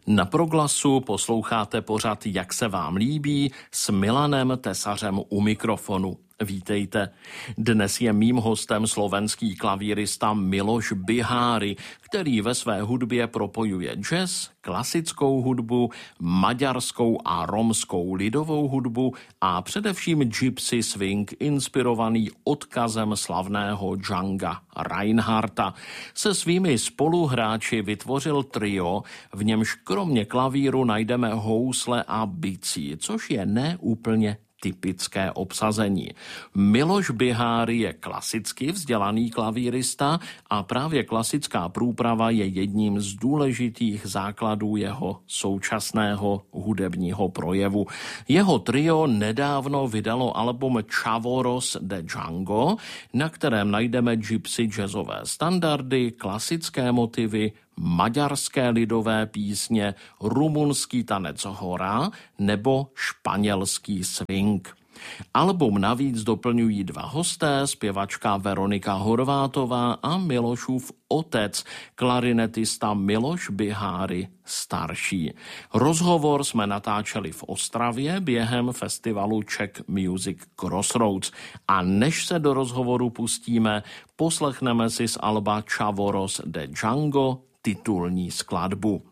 Na Proglasu posloucháte pořad Jak se vám líbí s Milanem Tesařem u mikrofonu. Vítejte. Dnes je mým hostem slovenský klavírista Miloš Biháry, který ve své hudbě propojuje jazz, klasickou hudbu, maďarskou a romskou lidovou hudbu a především gypsy swing inspirovaný odkazem slavného Djanga Reinhardta. Se svými spoluhráči vytvořil trio, v němž kromě klavíru najdeme housle a bicí, což je neúplně typické obsazení. Miloš Biháry je klasicky vzdělaný klavírista a právě klasická průprava je jedním z důležitých základů jeho současného hudebního projevu. Jeho trio nedávno vydalo album Chavoros de Django, na kterém najdeme gypsy jazzové standardy, klasické motivy, maďarské lidové písně, rumunský tanec hora nebo španělský swing. Album navíc doplňují dva hosté, zpěvačka Veronika Horvátová a Milošův otec, klarinetista Miloš Biháry starší. Rozhovor jsme natáčeli v Ostravě během festivalu Czech Music Crossroads. A než se do rozhovoru pustíme, poslechneme si z alba Chavoros de Django titulní skladbu.